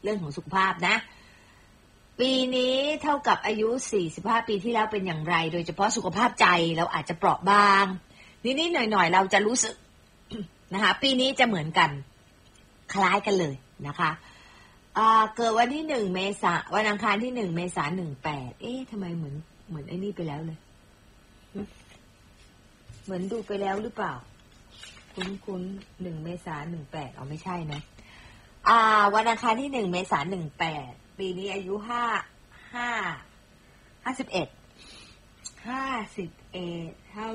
รื่องของสุขภาพนะปีนี้เท่ากับอายุ45ปีที่แล้วเป็นอย่างไรโดยเฉพาะสุขภาพใจเราอาจจะเปราะบางนิดๆหน่อยๆเราจะรู้สึก นะคะปีนี้จะเหมือนกันคล้ายกันเลยนะคะเกิดวันที่1เมษายนวันอังคารที่1เมษายน18ทำไมเหมือนไอ้นี่ไปแล้วเลยเหมือนดูไปแล้วหรือเปล่าคุ้น1เมษายน18เอาไม่ใช่นะวันอังคารที่1เมษายน18ปีนี้อายุ51เท่า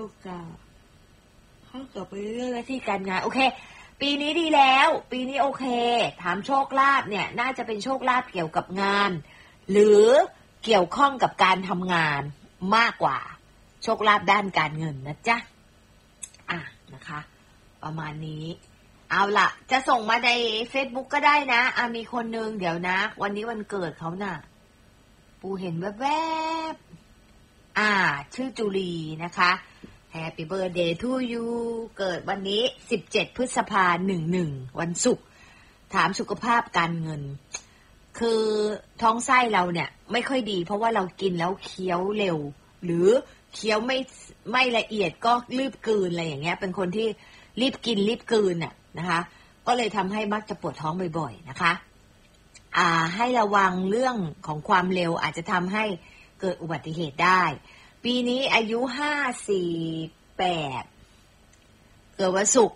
กับไปเรื่องหน้าที่การงานโอเคปีนี้ดีแล้วปีนี้โอเคถามโชคลาภเนี่ยน่าจะเป็นโชคลาภเกี่ยวกับงานหรือเกี่ยวข้องกับการทำงานมากกว่าโชคลาภด้านการเงินนะจ๊ะนะคะประมาณนี้เอาล่ะจะส่งมาใน Facebook ก็ได้นะมีคนนึงเดี๋ยวนะวันนี้วันเกิดเขาน่ะปูเห็นแวบๆชื่อจุลีนะคะ Happy birthday to you เกิดวันนี้17พฤษภาคม11วันศุกร์ถามสุขภาพการเงินคือท้องไส้เราเนี่ยไม่ค่อยดีเพราะว่าเรากินแล้วเคี้ยวเร็วหรือเคี้ยวไม่ละเอียดก็รีบกลืนอะไรอย่างเงี้ยเป็นคนที่รีบกินรีบกลืนนะคะก็เลยทำให้มักจะปวดท้องบ่อยๆนะคะให้ระวังเรื่องของความเร็วอาจจะทำให้เกิดอุบัติเหตุได้ปีนี้อายุ58เกิดวันศุกร์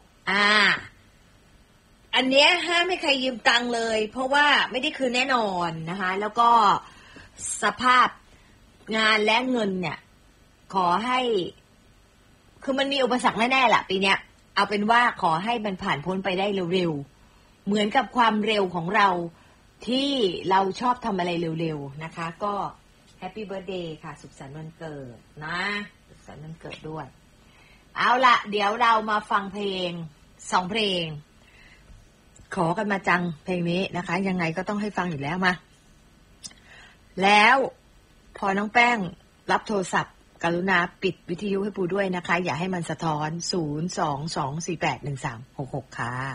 อันเนี้ยห้ามให้ใครยืมตังค์เลยเพราะว่าไม่ได้คืนแน่นอนนะคะแล้วก็สภาพงานและเงินเนี่ยขอให้คือมันมีอุปสรรคแน่ๆแหละปีเนี้ยเอาเป็นว่าขอให้มันผ่านพ้นไปได้เร็วๆเหมือนกับความเร็วของเราที่เราชอบทำอะไรเร็วๆนะคะก็แฮปปี้เบิร์ธเดย์ค่ะสุขสันต์วันเกิดนะสุขสันต์วันเกิดด้วยเอาละเดี๋ยวเรามาฟังเพลง2เพลงขอกันมาจังเพลงนี้นะคะยังไงก็ต้องให้ฟังอยู่แล้วมาแล้วพอน้องแป้งรับโทรศัพท์กรุณาปิดวิทยุให้ปูด้วยนะคะอย่าให้มันสะท้อน022481366ค่ะ